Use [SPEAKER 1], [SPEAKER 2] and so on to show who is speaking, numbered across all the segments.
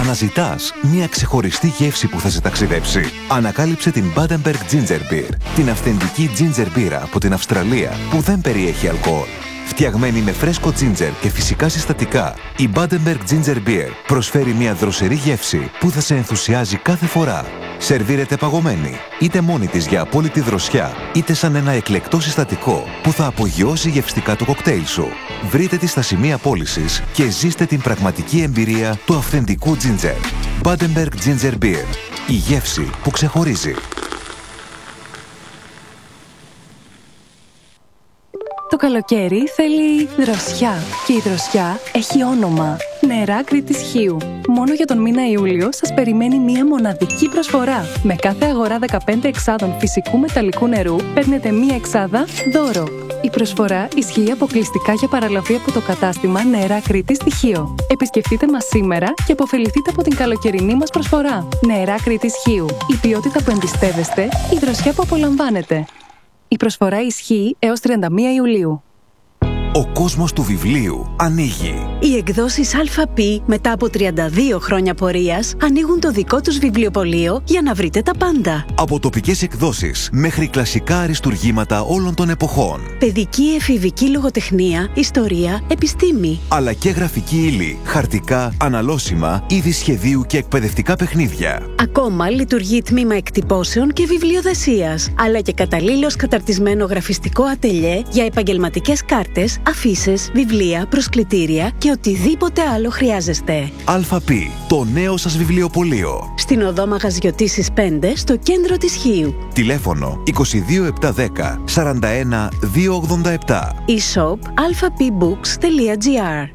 [SPEAKER 1] Αναζητάς μια ξεχωριστή γεύση που θα σε ταξιδέψει? Ανακάλυψε την Badenberg Ginger Beer, την αυθεντική ginger μπύρα από την Αυστραλία που δεν περιέχει αλκοόλ. Φτιαγμένη με φρέσκο ginger και φυσικά συστατικά, η Badenberg Ginger Beer προσφέρει μια δροσερή γεύση που θα σε ενθουσιάζει κάθε φορά. Σερβίρεται παγωμένη, είτε μόνη της για απόλυτη δροσιά, είτε σαν ένα εκλεκτό συστατικό που θα απογειώσει γευστικά το κοκτέιλ σου. Βρείτε τη στα σημεία πώλησης και ζήστε την πραγματική εμπειρία του αυθεντικού ginger. Badenberg Ginger Beer. Η γεύση που ξεχωρίζει.
[SPEAKER 2] Το καλοκαίρι θέλει δροσιά και η δροσιά έχει όνομα. Νερά Κρήτης Χίου. Μόνο για τον μήνα Ιούλιο σας περιμένει μία μοναδική προσφορά. Με κάθε αγορά 15 εξάδων φυσικού μεταλλικού νερού παίρνετε μία εξάδα δώρο. Η προσφορά ισχύει αποκλειστικά για παραλαβή από το κατάστημα Νερά Κρήτης Χίου. Επισκεφτείτε μας σήμερα και αποφεληθείτε από την καλοκαιρινή μας προσφορά. Νερά Κρήτης Χίου. Η ποιότητα που εμπιστεύεστε, η δροσιά που απολαμβάνετε. Η προσφορά ισχύει έως 31 Ιουλίου.
[SPEAKER 1] Ο κόσμος του βιβλίου ανοίγει.
[SPEAKER 3] Οι εκδόσεις ΑΠ μετά από 32 χρόνια πορείας ανοίγουν το δικό τους βιβλιοπωλείο για να βρείτε τα πάντα.
[SPEAKER 1] Από τοπικές εκδόσεις μέχρι κλασικά αριστουργήματα όλων των εποχών.
[SPEAKER 3] Παιδική, εφηβική λογοτεχνία, ιστορία, επιστήμη.
[SPEAKER 1] Αλλά και γραφική ύλη, χαρτικά, αναλώσιμα, είδη σχεδίου και εκπαιδευτικά παιχνίδια.
[SPEAKER 3] Ακόμα λειτουργεί τμήμα εκτυπώσεων και βιβλιοδεσίας. Αλλά και καταλήλως καταρτισμένο γραφιστικό ατελιέ για επαγγελματικές κάρτες, αφίσες, βιβλία, προσκλητήρια και οτιδήποτε άλλο χρειάζεστε.
[SPEAKER 1] ΑΠ, το νέο σας βιβλιοπωλείο.
[SPEAKER 3] Στην οδό Μαγαζιωτήσης 5, στο κέντρο της Χίου.
[SPEAKER 1] Τηλέφωνο 22710 41 287.
[SPEAKER 3] E-shop alphapbooks.gr.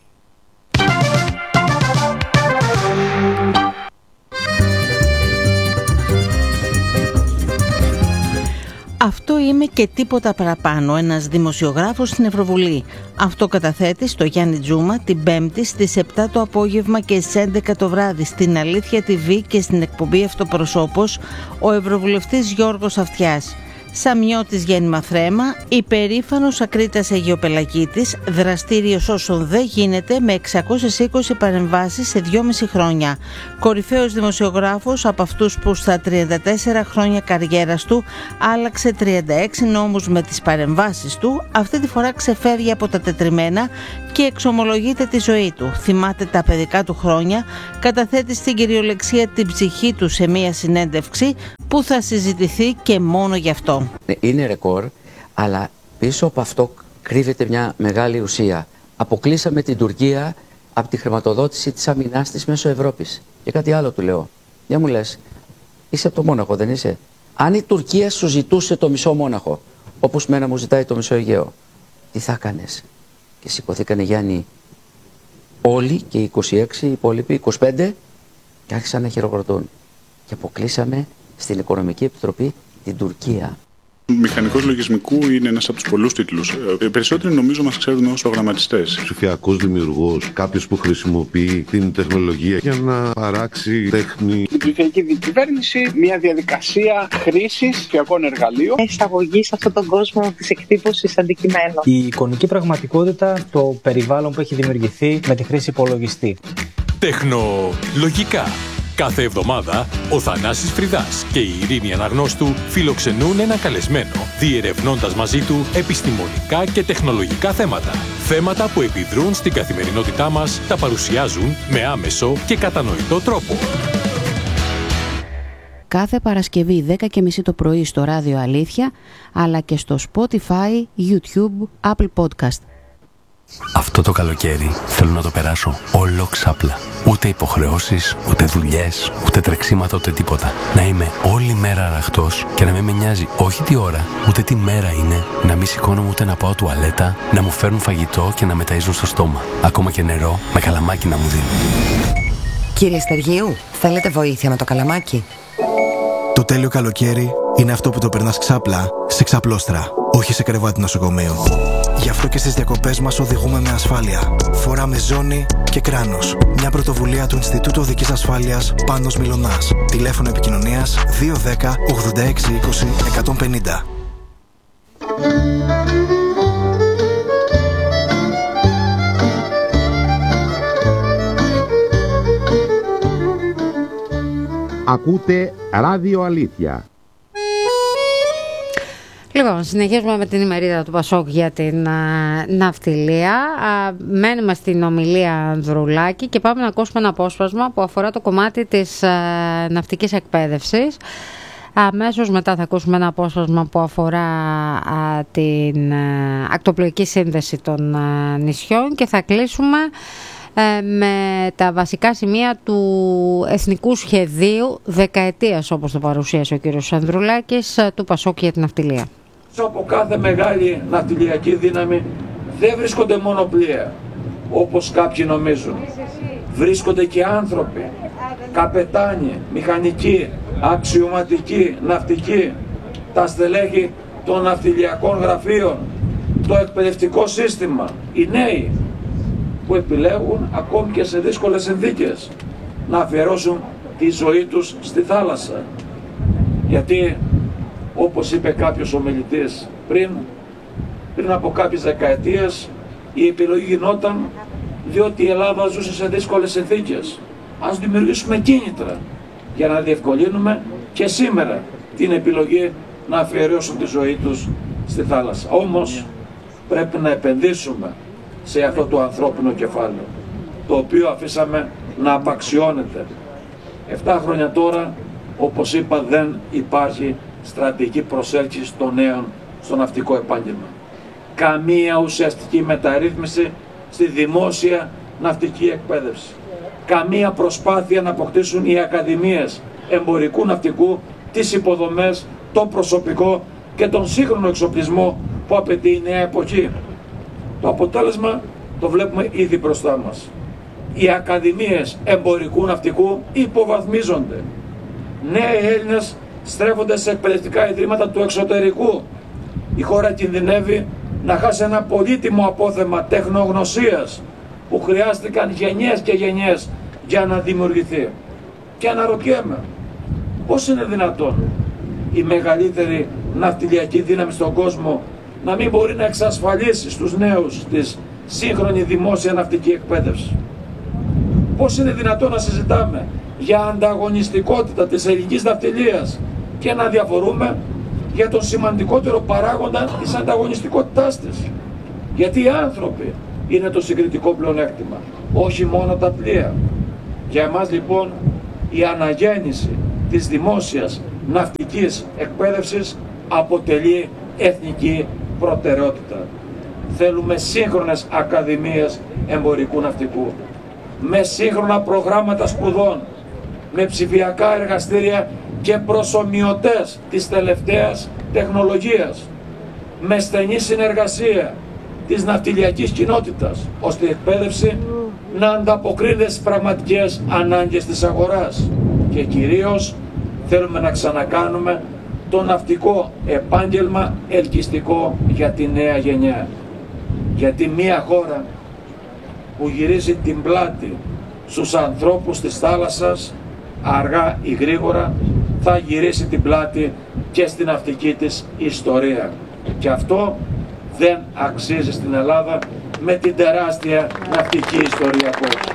[SPEAKER 4] Αυτό είμαι και τίποτα παραπάνω, ένας δημοσιογράφος στην Ευρωβουλή. Αυτό καταθέτει στο Γιάννη Τζούμα την Πέμπτη στις 7 το απόγευμα και στις 11 το βράδυ στην Αλήθεια TV και στην εκπομπή Αυτοπροσώπος ο Ευρωβουλευτής Γιώργος Αυτιάς. Σαμιώτης γέννημα θρέμα, υπερήφανος Ακρίτας Αιγιοπελακίτης, δραστήριος όσων δεν γίνεται με 620 παρεμβάσεις σε 2,5 χρόνια. Κορυφαίος δημοσιογράφος από αυτούς που στα 34 χρόνια καριέρας του άλλαξε 36 νόμους με τις παρεμβάσεις του, αυτή τη φορά ξεφεύγει από τα τετριμένα και εξομολογείται τη ζωή του. Θυμάται τα παιδικά του χρόνια, καταθέτει στην κυριολεξία την ψυχή του σε μία συνέντευξη που θα συζητηθεί και μόνο γι' αυτό.
[SPEAKER 5] Είναι ρεκόρ, αλλά πίσω από αυτό κρύβεται μια μεγάλη ουσία. Αποκλείσαμε την Τουρκία από τη χρηματοδότηση της αμυνάς της μέσω Ευρώπης. Και κάτι άλλο του λέω. Για μου λες, είσαι από το Μόναχο, δεν είσαι? Αν η Τουρκία σου ζητούσε το μισό Μόναχο, όπως μένα μου ζητάει το μισό Αιγαίο, τι θα κάνεις? Και σηκωθήκανε, Γιάννη, όλοι και οι 26, οι υπόλοιποι 25 και άρχισαν να χειροκροτούν. Και αποκλείσαμε στην Οικονομική Επιτροπή την Τουρκία.
[SPEAKER 6] Μηχανικός λογισμικού είναι ένας από τους πολλούς τίτλους. Περισσότεροι νομίζω μας ξέρουν ως προγραμματιστές.
[SPEAKER 7] Ψηφιακός δημιουργός, κάποιος που χρησιμοποιεί την τεχνολογία για να παράξει τέχνη.
[SPEAKER 8] Η ψηφιακή διακυβέρνηση, μια διαδικασία χρήσης ψηφιακών εργαλείων.
[SPEAKER 9] Εισαγωγή σε αυτόν τον κόσμο της εκτύπωσης αντικειμένων.
[SPEAKER 10] Η εικονική πραγματικότητα, το περιβάλλον που έχει δημιουργηθεί με τη χρήση υπολογιστή.
[SPEAKER 11] Τεχνολογικά. Κάθε εβδομάδα, ο Θανάσης Φρυδάς και η Ειρήνη Αναγνώστου φιλοξενούν έναν καλεσμένο, διερευνώντας μαζί του επιστημονικά και τεχνολογικά θέματα. Θέματα που επιδρούν στην καθημερινότητά μας, τα παρουσιάζουν με άμεσο και κατανοητό τρόπο.
[SPEAKER 12] Κάθε Παρασκευή 10:30 το πρωί στο Ράδιο Αλήθεια, αλλά και στο Spotify, YouTube, Apple Podcast.
[SPEAKER 13] Αυτό το καλοκαίρι θέλω να το περάσω όλο ξάπλα. Ούτε υποχρεώσεις, ούτε δουλειές, ούτε τρεξίματα, ούτε τίποτα. Να είμαι όλη μέρα αραχτός και να μην με νοιάζει όχι τι ώρα, ούτε τι μέρα είναι. Να μην σηκώνομαι ούτε να πάω τουαλέτα, να μου φέρνουν φαγητό και να με ταΐζουν στο στόμα. Ακόμα και νερό με καλαμάκι να μου δίνουν.
[SPEAKER 14] Κύριε Στεργίου, θέλετε βοήθεια με το καλαμάκι?
[SPEAKER 15] Το τέλειο καλοκαίρι είναι αυτό που το περνάς ξάπλα σε ξαπλώστρα, όχι σε κρεβάτι νοσοκομείου. Γι' αυτό και στις διακοπές μας οδηγούμε με ασφάλεια. Φοράμε ζώνη και κράνος. Μια πρωτοβουλία του Ινστιτούτου Οδικής Ασφάλειας Πάνος Μιλωνάς. Τηλέφωνο επικοινωνίας 210 86 20 150.
[SPEAKER 16] Ακούτε Ράδιο Αλήθεια.
[SPEAKER 17] Λοιπόν, συνεχίζουμε με την ημερίδα του Πασόκ για την ναυτιλία. Μένουμε στην ομιλία Ανδρουλάκη και πάμε να ακούσουμε ένα απόσπασμα που αφορά το κομμάτι της ναυτικής εκπαίδευσης. Αμέσως μετά θα ακούσουμε ένα απόσπασμα που αφορά την ακτοπλοϊκή σύνδεση των νησιών και θα κλείσουμε με τα βασικά σημεία του Εθνικού Σχεδίου Δεκαετίας, όπως το παρουσίασε ο κύριος Ανδρουλάκης, του Πασόκ για την ναυτιλία.
[SPEAKER 18] Από κάθε μεγάλη ναυτιλιακή δύναμη δεν βρίσκονται μόνο πλοία, όπως κάποιοι νομίζουν. Βρίσκονται και άνθρωποι, καπετάνοι, μηχανικοί, αξιωματικοί, ναυτικοί, τα στελέχη των ναυτιλιακών γραφείων, το εκπαιδευτικό σύστημα, οι νέοι που επιλέγουν ακόμη και σε δύσκολες συνθήκες να αφιερώσουν τη ζωή τους στη θάλασσα. Γιατί, όπως είπε κάποιος ομιλητής πριν από κάποιες δεκαετίες, η επιλογή γινόταν διότι η Ελλάδα ζούσε σε δύσκολες συνθήκες. Ας δημιουργήσουμε κίνητρα για να διευκολύνουμε και σήμερα την επιλογή να αφιερώσουν τη ζωή τους στη θάλασσα. Όμως πρέπει να επενδύσουμε σε αυτό το ανθρώπινο κεφάλαιο, το οποίο αφήσαμε να απαξιώνεται. 7 χρόνια τώρα, όπως είπα, δεν υπάρχει στρατηγική προσέλκυση των νέων στο ναυτικό επάγγελμα. Καμία ουσιαστική μεταρρύθμιση στη δημόσια ναυτική εκπαίδευση. Καμία προσπάθεια να αποκτήσουν οι ακαδημίες εμπορικού ναυτικού τις υποδομές, το προσωπικό και τον σύγχρονο εξοπλισμό που απαιτεί η νέα εποχή. Το αποτέλεσμα το βλέπουμε ήδη μπροστά μας. Οι ακαδημίες εμπορικού ναυτικού υποβαθμίζονται. Νέοι Έλληνες στρέφονται σε εκπαιδευτικά ιδρύματα του εξωτερικού. Η χώρα κινδυνεύει να χάσει ένα πολύτιμο απόθεμα τεχνογνωσίας που χρειάστηκαν γενιές και γενιές για να δημιουργηθεί. Και αναρωτιέμαι, πώς είναι δυνατόν η μεγαλύτερη ναυτιλιακή δύναμη στον κόσμο να μην μπορεί να εξασφαλίσει στους νέους της σύγχρονη δημόσια ναυτική εκπαίδευση? Πώς είναι δυνατόν να συζητάμε για ανταγωνιστικότητα της ελληνικής ναυτιλίας και να διαφορούμε για τον σημαντικότερο παράγοντα της ανταγωνιστικότητάς της? Γιατί οι άνθρωποι είναι το συγκριτικό πλεονέκτημα, όχι μόνο τα πλοία. Για εμάς λοιπόν η αναγέννηση της δημόσιας ναυτικής εκπαίδευσης αποτελεί εθνική προτεραιότητα. Θέλουμε σύγχρονες ακαδημίες εμπορικού ναυτικού, με σύγχρονα προγράμματα σπουδών, με ψηφιακά εργαστήρια και προσομοιωτές της τελευταίας τεχνολογίας, με στενή συνεργασία της ναυτιλιακής κοινότητας, ώστε η εκπαίδευση να ανταποκρίνεται στις πραγματικές ανάγκες της αγοράς. Και κυρίως θέλουμε να ξανακάνουμε το ναυτικό επάγγελμα ελκυστικό για τη νέα γενιά. Γιατί μια χώρα που γυρίζει την πλάτη στους ανθρώπους της θάλασσας, αργά ή γρήγορα θα γυρίσει την πλάτη και στην ναυτική της ιστορία. Και αυτό δεν αξίζει στην Ελλάδα με την τεράστια ναυτική ιστορία που έχει.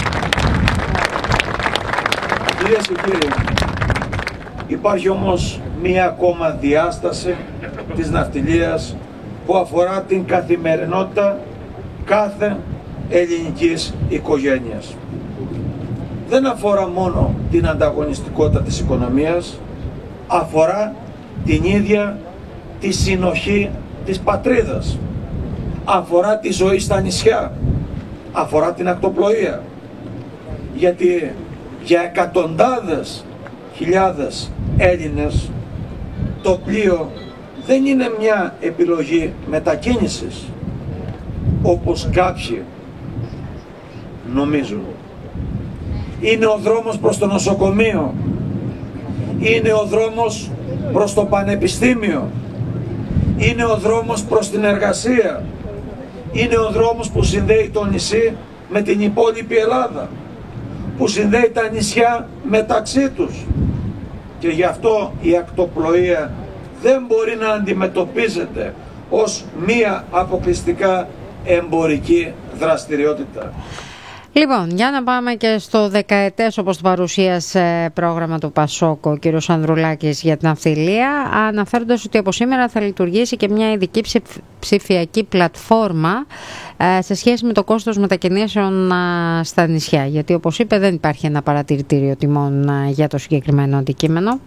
[SPEAKER 18] Κυρίες και κύριοι, υπάρχει όμως μία ακόμα διάσταση της ναυτιλίας που αφορά την καθημερινότητα κάθε ελληνικής οικογένειας. Δεν αφορά μόνο την ανταγωνιστικότητα της οικονομίας, αφορά την ίδια τη συνοχή της πατρίδας, αφορά τη ζωή στα νησιά, αφορά την ακτοπλοεία. Γιατί για εκατοντάδες χιλιάδες Έλληνες το πλοίο δεν είναι μια επιλογή μετακίνησης, όπως κάποιοι νομίζουν. Είναι ο δρόμος προς το νοσοκομείο, είναι ο δρόμος προς το πανεπιστήμιο, είναι ο δρόμος προς την εργασία, είναι ο δρόμος που συνδέει το νησί με την υπόλοιπη Ελλάδα, που συνδέει τα νησιά μεταξύ τους. Και γι' αυτό η ακτοπλοεία δεν μπορεί να αντιμετωπίζεται ως μία αποκλειστικά εμπορική δραστηριότητα.
[SPEAKER 17] Λοιπόν, για να πάμε και στο δεκαετές, όπως το παρουσίασε πρόγραμμα του ΠΑΣΟΚ ο κύριος Ανδρουλάκης για την ναυτιλία, αναφέροντας ότι από σήμερα θα λειτουργήσει και μια ειδική ψηφιακή πλατφόρμα σε σχέση με το κόστος μετακινήσεων στα νησιά. Γιατί, όπως είπε, δεν υπάρχει ένα παρατηρητήριο τιμών για το συγκεκριμένο αντικείμενο.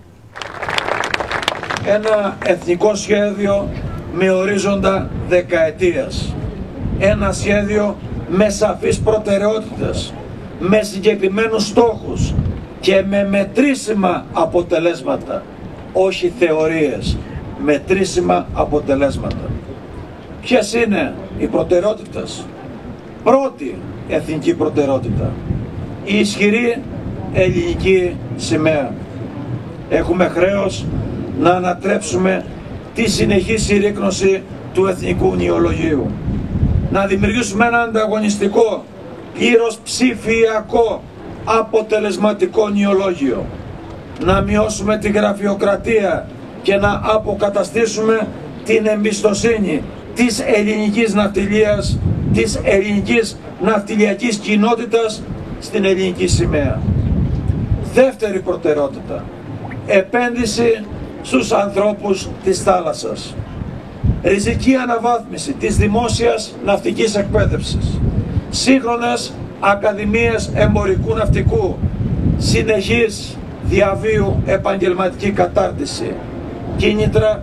[SPEAKER 18] Ένα εθνικό σχέδιο με ορίζοντα δεκαετίας. Ένα σχέδιο με σαφείς προτεραιότητες, με συγκεκριμένους στόχους και με μετρήσιμα αποτελέσματα, όχι θεωρίες, μετρήσιμα αποτελέσματα. Ποιες είναι οι προτεραιότητες? Πρώτη εθνική προτεραιότητα, η ισχυρή ελληνική σημαία. Έχουμε χρέος να ανατρέψουμε τη συνεχή συρρίκνωση του εθνικού νηολογίου. Να δημιουργήσουμε ένα ανταγωνιστικό, πλήρως ψηφιακό, αποτελεσματικό νηολόγιο. Να μειώσουμε τη γραφειοκρατία και να αποκαταστήσουμε την εμπιστοσύνη της ελληνικής ναυτιλίας, της ελληνικής ναυτιλιακής κοινότητας στην ελληνική σημαία. Δεύτερη προτεραιότητα, επένδυση στους ανθρώπους της θάλασσας. Ριζική αναβάθμιση της δημόσιας ναυτικής εκπαίδευσης, σύγχρονες ακαδημίες εμπορικού ναυτικού, συνεχής διαβίου επαγγελματική κατάρτιση, κίνητρα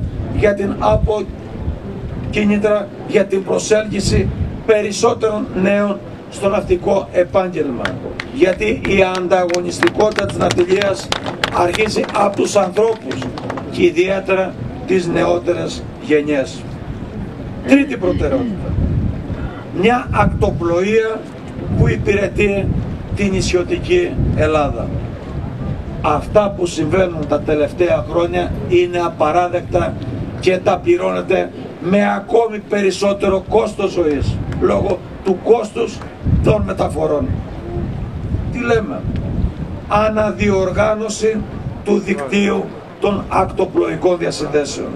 [SPEAKER 18] για την προσέλκυση περισσότερων νέων στο ναυτικό επάγγελμα. Γιατί η ανταγωνιστικότητα της ναυτιλίας αρχίζει από τους ανθρώπους και ιδιαίτερα τις νεότερες γενιές. Τρίτη προτεραιότητα, μια ακτοπλοεία που υπηρετεί την νησιωτική Ελλάδα. Αυτά που συμβαίνουν τα τελευταία χρόνια είναι απαράδεκτα και τα πληρώνεται με ακόμη περισσότερο κόστος ζωής λόγω του κόστους των μεταφορών. Τι λέμε? Αναδιοργάνωση του δικτύου των ακτοπλοϊκών διασυνδέσεων.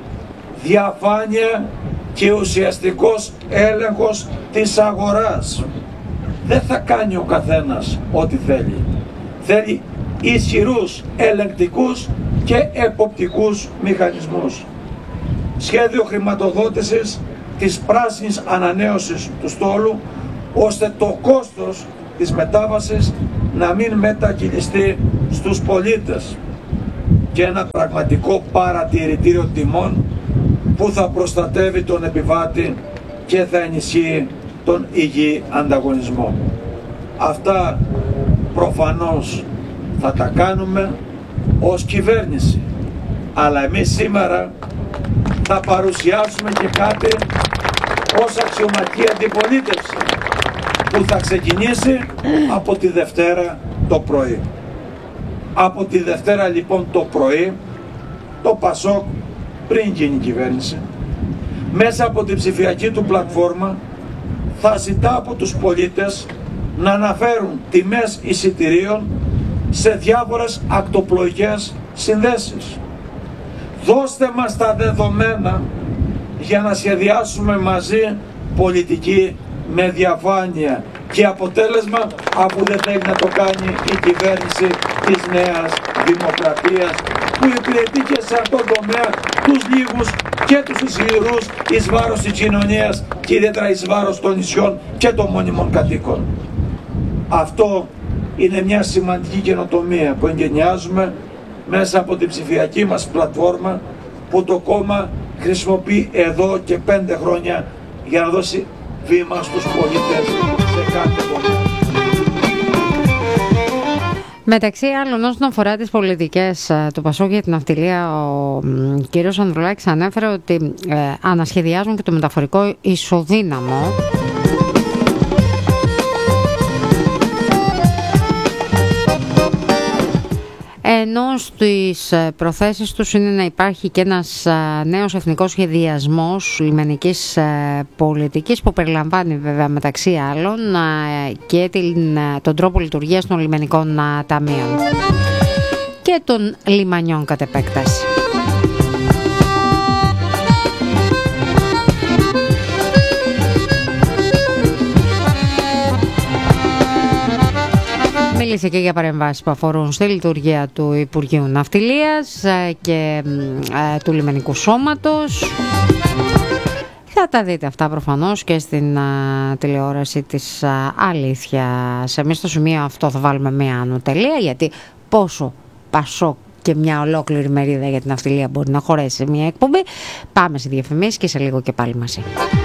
[SPEAKER 18] Διαφάνεια και ουσιαστικός έλεγχος της αγοράς. Δεν θα κάνει ο καθένας ό,τι θέλει. Θέλει ισχυρούς ελεγκτικούς και εποπτικούς μηχανισμούς. Σχέδιο χρηματοδότησης της πράσινης ανανέωσης του στόλου, ώστε το κόστος της μετάβασης να μην μετακυλιστεί στους πολίτες. Και ένα πραγματικό παρατηρητήριο τιμών που θα προστατεύει τον επιβάτη και θα ενισχύει τον υγιή ανταγωνισμό. Αυτά προφανώς θα τα κάνουμε ως κυβέρνηση. Αλλά εμείς σήμερα θα παρουσιάσουμε και κάτι ως αξιωματική αντιπολίτευση που θα ξεκινήσει από τη Δευτέρα το πρωί. Από τη Δευτέρα λοιπόν το πρωί το ΠΑΣΟΚ, πριν γίνει η κυβέρνηση, μέσα από την ψηφιακή του πλατφόρμα θα ζητά από τους πολίτες να αναφέρουν τιμές εισιτηρίων σε διάφορες ακτοπλοϊκές συνδέσεις. Δώστε μας τα δεδομένα για να σχεδιάσουμε μαζί πολιτική με διαφάνεια και αποτέλεσμα, αφού δεν θέλει να το κάνει η κυβέρνηση της Νέας Δημοκρατίας που υπηρετεί και σε αυτόν τον τομέα τους λίγους και τους ισχυρούς εις βάρος της κοινωνίας και ιδιαίτερα εις βάρος των νησιών και των μόνιμων κατοίκων. Αυτό είναι μια σημαντική καινοτομία που εγκαινιάζουμε μέσα από την ψηφιακή μας πλατφόρμα που το κόμμα χρησιμοποιεί εδώ και 5 χρόνια για να δώσει βήμα στους πολίτες σε κάθε τομέα.
[SPEAKER 17] Μεταξύ άλλων, όσον αφορά τις πολιτικές του ΠΑΣΟΚ για την ναυτιλία, ο κύριος Ανδρουλάκης ανέφερε ότι ανασχεδιάζουν και το μεταφορικό ισοδύναμο. Ενώ στις προθέσεις τους είναι να υπάρχει και ένας νέος εθνικός σχεδιασμός λιμενικής πολιτικής που περιλαμβάνει βέβαια μεταξύ άλλων και τον τρόπο λειτουργίας των λιμενικών ταμείων και των λιμανιών κατ' επέκταση. Μίλησε και για παρεμβάσεις που αφορούν στη λειτουργία του Υπουργείου Ναυτιλίας και του Λιμενικού Σώματος. Θα τα δείτε αυτά προφανώς και στην τηλεόραση της Αλήθειας. Εμείς στο σημείο αυτό θα βάλουμε μια ανωτελεία, γιατί πόσο Πασόκ και μια ολόκληρη μερίδα για την ναυτιλία μπορεί να χωρέσει σε μια εκπομπή. Πάμε σε διαφημίσεις και σε λίγο και πάλι μαζί.